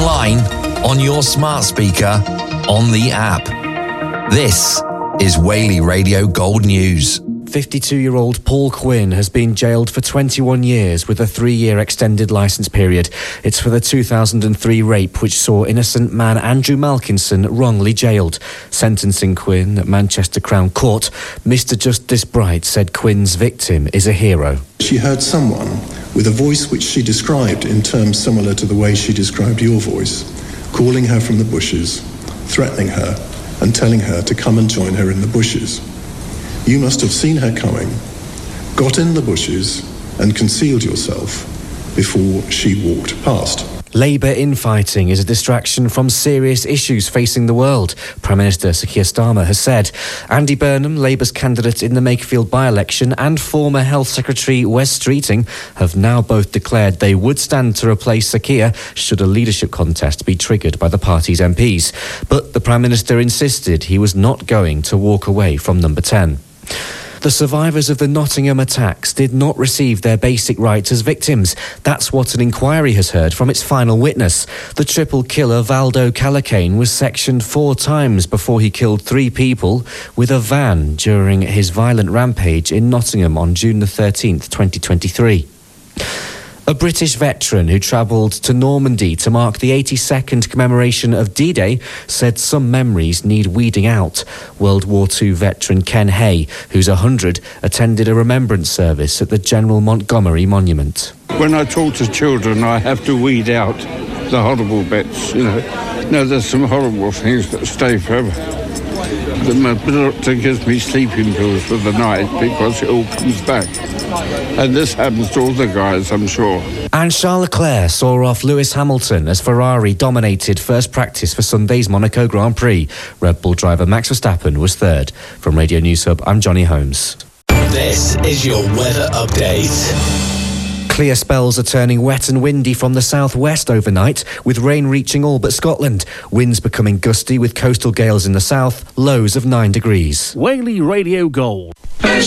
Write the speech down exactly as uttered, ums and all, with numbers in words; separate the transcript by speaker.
Speaker 1: online, on your smart speaker, on the app. This is Whaley Radio Gold News.
Speaker 2: fifty-two-year-old Paul Quinn has been jailed for twenty-one years with a three-year extended licence period. It's for the two thousand three rape which saw innocent man Andrew Malkinson wrongly jailed. Sentencing Quinn at Manchester Crown Court, Mister Justice Bright said Quinn's victim is a hero.
Speaker 3: She heard someone with a voice which she described in terms similar to the way she described your voice, calling her from the bushes, threatening her and telling her to come and join her in the bushes. You must have seen her coming, got in the bushes and concealed yourself before she walked past.
Speaker 2: Labour infighting is a distraction from serious issues facing the world, Prime Minister Sir Keir Starmer has said. Andy Burnham, Labour's candidate in the Makerfield by-election, and former Health Secretary Wes Streeting have now both declared they would stand to replace Sir Keir should a leadership contest be triggered by the party's M Ps. But the Prime Minister insisted he was not going to walk away from number ten. The survivors of the Nottingham attacks did not receive their basic rights as victims. That's what an inquiry has heard from its final witness. The triple killer Valdo Calacane was sectioned four times before he killed three people with a van during his violent rampage in Nottingham on June the thirteenth, twenty twenty-three. A British veteran who travelled to Normandy to mark the eighty-second commemoration of D-Day said some memories need weeding out. World War Two veteran Ken Hay, who's one hundred, attended a remembrance service at the General Montgomery Monument.
Speaker 4: When I talk to children, I have to weed out the horrible bits, you know. No, there's some horrible things that stay forever. The, my doctor gives me sleeping pills for the night because it all comes back. And this happens to all the guys, I'm sure.
Speaker 2: And Charles Leclerc saw off Lewis Hamilton as Ferrari dominated first practice for Sunday's Monaco Grand Prix. Red Bull driver Max Verstappen was third. From Radio News Hub, I'm Johnny Holmes.
Speaker 1: This is your weather update.
Speaker 2: Clear spells are turning wet and windy from the southwest overnight, with rain reaching all but Scotland. Winds becoming gusty with coastal gales in the south, lows of nine degrees.
Speaker 5: Whaley Radio Gold.